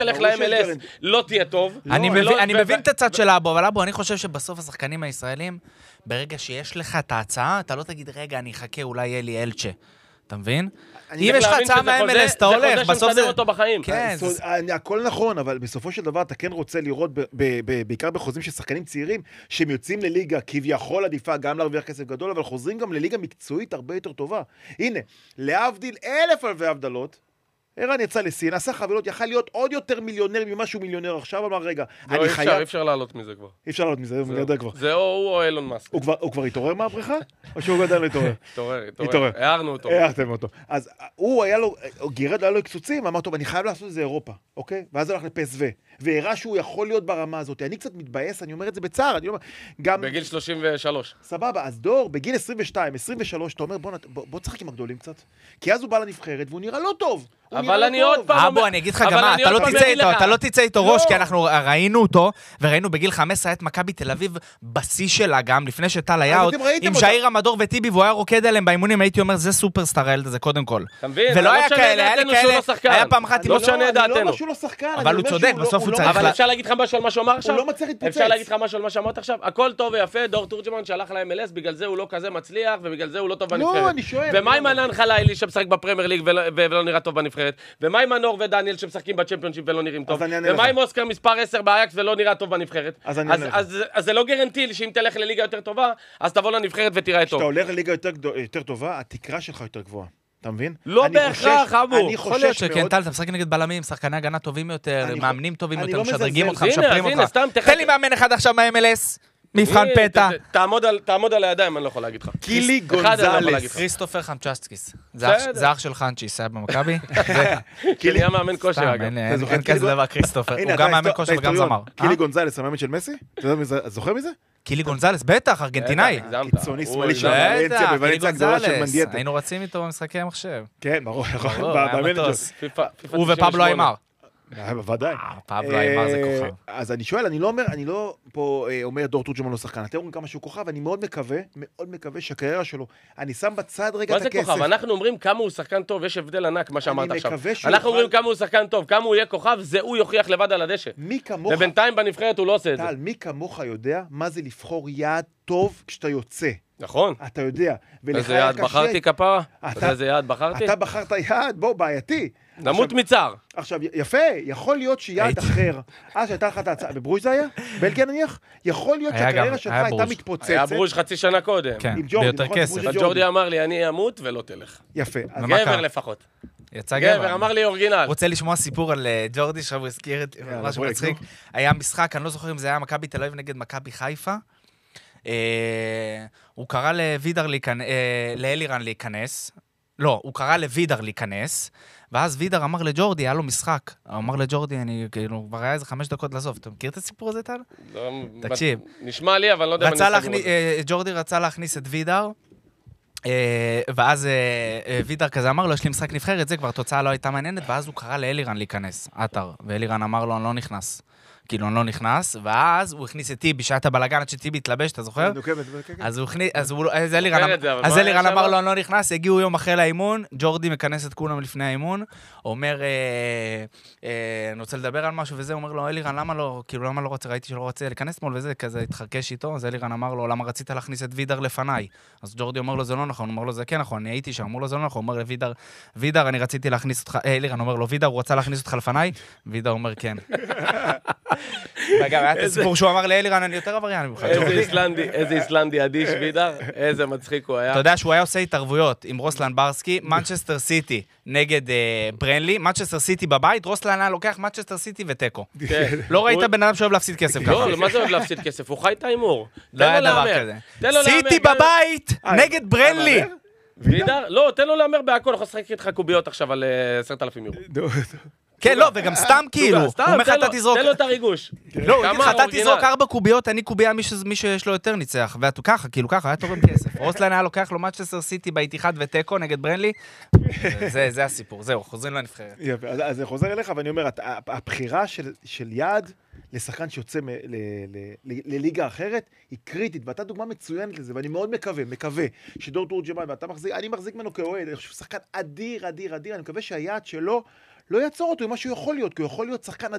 תלך ל-MLS, לא תהיה טוב. אני מבין את הצד של אבו, אבל אבו, אני חושב שבסוף השחקנים הישראלים, ברגע שיש לך את ההצעה, אתה לא תגיד, רגע, אני אחכה, אולי יהיה לי אלצ'ה. אתה מבין? אם יש לך הצעה מה-MLS, אתה הולך, בסוף זה... אותו בחיים. כן, הכל נכון, אבל בסופו של דבר אתה כן רוצה לראות, בעיקר בחוזים של שחקנים צעירים, שהם יוצאים לליגה כביכול עדיפה, גם להרוויח כסף גדול, אבל חוזרים גם לליגה מקצועית הרבה יותר טובה. הנה, להבדיל 1,000 אלפי הבדלות, ערן יצא לסין, עשה חבילות, יכל להיות עוד יותר מיליונר ממה שהוא מיליונר עכשיו, אבל רגע, אני חייב... אי אפשר לעלות מזה כבר. אי אפשר לעלות מזה, הוא מגדל כבר. זה הוא או אילון מאסק. הוא כבר התעורר מהבריכה? או שהוא גדל להתעורר? התעורר. הערנו אותו. הערתם אותו. אז הוא היה לו, גירד היה לו קצוצים, אמר, טוב, אני חייב לעשות את זה אירופה, אוקיי? ואז הלך לפסו, והראה שהוא יכול להיות ברמה הזאת. אני קצת מתבאס, אני אומר את זה בצער, אני אומר, גם... בגיל 33. סבבה, אז דור, בגיל 22, 23, אתה אומר, בוא תשחק עם הגדולים קצת. כי אז הוא בא לנבחרת, והוא נראה לא טוב. אבל אני עוד פעם... אבו, אני אגיד לך גם מה, אתה לא תצא איתו ראש, כי אנחנו ראינו אותו, וראינו בגיל 15 את מכבי תל אביב בשיא שלה גם, לפני שטל היה עוד, עם ז'איר המדור וטיבי, והוא היה רוקד עליהם באימונים, הייתי אומר, זה סופרסטאר הילד הזה קודם כל. אתה מבין? ולא היה כאלה, היה פעם אחת... לא משנה דעתנו. אני לא אומר שהוא לא שחקן, אבל הוא צודק, בסוף הוא צריך... אבל אפשר להגיד לך משהו על מה שהוא אמר עכשיו? הוא לא מצליח להתפוצץ. אפשר להגיד לך משהו על מה שאמרת עכשיו? הכל טוב ויפה, דור תורג'מן שהלך ל-MLS, בגלל זה הוא לא כזה מצליח, ובגלל זה הוא לא טוב בנבחרת. לא, אני שואל. ומה עם ענן חלילי שמשחק בפרמייר ליג ולא נראה טוב בנבחרת? ומה עם מנור ודניאל שמשחקים בצ'מפיונשיפ ולא נראים טוב? ומה עם אוסקר מספר 10 באייקס ולא נראה טוב בנבחרת? אז זה לא גרנטי שאם תלך לליגה יותר טובה, אז תבוא לנבחרת ותראה טוב. כשאתה הולך לליגה יותר טובה, התקרה שלך יותר גבוהה. אתה מבין? לא בהכרח, אבו. יכול להיות שכן, טל, אתה משחק נגד בלמים, שחקני הגנה טובים יותר, מאמנים טובים יותר, משדרגים אותך, משפרים אותך. תן לי מאמן אחד עכשיו מה-MLS, מבחן פתע. תעמוד על הידיים, אני לא יכול להגיד לך. קילי גונזלס. כריסטופר חנצ'סקיס. זה אח של חנצ'יס, היה במכבי. קילי היה מאמן כושר, אגב. אין כזה דבר כריסטופר. הוא גם מאמן כושר וגם זמר. קילי גונזלס, המאמן של מסי? אתה זוכר מזה? קילי גונזלס, בטח, ארגנטינאי. קיצוני שמאלי של ולנסיה, בוולנסיה הגדולה של מנדיאטה. היינו רצים איתו במשחקי המחשב. כן, ברור. הוא ופבלו איימר. בוודאי. פבלו איימר זה כוכב. אז אני שואל, אני לא פה אומר דור תורג'מן לא שחקן. אתם אומרים כמה שהוא כוכב, אני מאוד מקווה שהקריירה שלו, אני שם בצד רגע את הכסף. מה זה כוכב? אנחנו אומרים כמה הוא שחקן טוב, יש הבדל ענק מה שאמרת עכשיו. אנחנו אומרים כמה הוא שחקן טוב, כמה הוא יהיה כוכב, זה הוא יוכיח לבד על הדשא. ובינתיים בנבחרת הוא לא עושה את זה. טל, מי כמוך יודע מה זה לבחור יעד טוב כשאתה יוצא? נכון. אתה יודע. איזה יעד בחרתי כפרה? איזה יעד בחרתי? אתה בחרת יעד, בוא, בעייתי. נמות מצער. עכשיו, יפה, יכול להיות שיעד אחר, שהייתה לך את ההצעה, בברוז' זה היה? בלגיה נניח? יכול להיות שהקריירה שלך הייתה מתפוצצת. היה ברוז' חצי שנה קודם. כן, ביותר כסף. אבל ג'ורדי אמר לי, אני אמות ולא תלך. יפה. גבר לפחות. יצא גבר. אמר לי אורגינל. רוצה לשמוע סיפור על ג'ורדי, שהוא הזכיר את משהו מצחיק. היה משחק, אני לא זוכר אם זה היה מכבי תל אביב נגד מכבי חיפה. הוא קרא לאלירן להיכנס. לא, הוא קרא לוידר להיכנס, ואז וידר אמר לג'ורדי, היה לו משחק. הוא אמר לג'ורדי, אני כאילו, כבר היה איזה 5 דקות לעזוב. אתה מכיר את הסיפור הזה, טל? תקשיב. נשמע לי, אבל לא יודע אם אני סגור. ג'ורדי רצה להכניס את וידר, ואז וידר כזה אמר לו, יש לי משחק נבחרת, זה כבר תוצאה לא הייתה מעניינת, ואז הוא קרא לאלירן להיכנס, אתר, ואלירן אמר לו, אני לא נכנס. כאילו, אני לא נכנס, ואז הוא הכניס את טיבי, שהיה את הבלגן עד שטיבי התלבש, אתה זוכר? אז אלירן אמר לו, אני לא נכנס, הגיעו יום אחרי לאימון, ג'ורדי מכנס את כולם לפני האימון, אומר, אני רוצה לדבר על משהו וזה, אומר לו, אלירן, למה לא, כאילו, למה לא רוצה, ראיתי שלא רוצה להיכנס מול וזה, כזה התחרקש איתו, אז אלירן אמר לו, למה רצית להכניס את וידר לפניי? אז ג'ורדי אומר לו, זה לא נכון, אומר לו, זה כן נכון, אני הייתי שם, אומר לו, זה לא נכון, אומר לוידר, וידר, אני רציתי להכניס אותך, אלירן אומר לו, וידר, הוא רצה להכניס אותך לפניי? וידר אומר, כן. וגם היה את הסיפור שהוא אמר לאלירן, אני יותר עבריין ממך. איזה איסלנדי אדיש וידר, איזה מצחיק הוא היה. אתה יודע שהוא היה עושה התערבויות עם רוסלן ברסקי, מנצ'סטר סיטי נגד ברנלי, מנצ'סטר סיטי בבית, רוסלן היה לוקח מנצ'סטר סיטי וטקו. לא ראית בן אדם שאוהב להפסיד כסף ככה. לא, מה זה אוהב להפסיד כסף? הוא חי את האימור. לא היה דבר כזה. סיטי בבית נגד ברנלי. וידר? לא, תן לו להמר בהכל, יכול לשחק איתך קוביות עכשיו על 10,000 יורו. כן, לא, וגם סתם כאילו, הוא אומר לך אתה תזרוק... תן לו את הריגוש. לא, הוא אומר לך אתה תזרוק 4 קוביות, אני קוביה מי שיש לו יותר ניצח, ואתה ככה, כאילו ככה, היה תורם כסף. רוסלן היה לוקח לו מנצ'סטר סיטי באיתיחד וטקו נגד ברנלי, זה הסיפור, זהו, חוזרים לנבחרת. יפה, אז זה חוזר אליך, ואני אומר, הבחירה של יעד לשחקן שיוצא לליגה אחרת, היא קריטית, ואתה דוגמה מצוינת לזה, ואני מאוד מקווה שדור תורג'מן, אני מחזיק ממנו כאוהד, אני חושב שחקן אדיר, אני מקווה שהיעד שלו לא יעצור אותו עם מה שהוא יכול להיות, כי הוא יכול להיות שחקן